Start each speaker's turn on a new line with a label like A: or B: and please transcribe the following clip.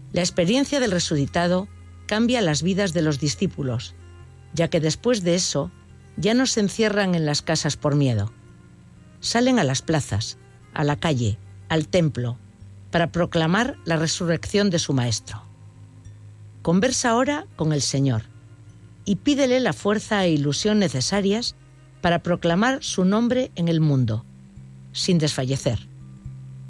A: La experiencia del resucitado cambia las vidas de los discípulos, ya que después de eso ya no se encierran en las casas por miedo. Salen a las plazas, a la calle, al templo, para proclamar la resurrección de su Maestro. Conversa ahora con el Señor y pídele la fuerza e ilusión necesarias para proclamar su nombre en el mundo, sin desfallecer.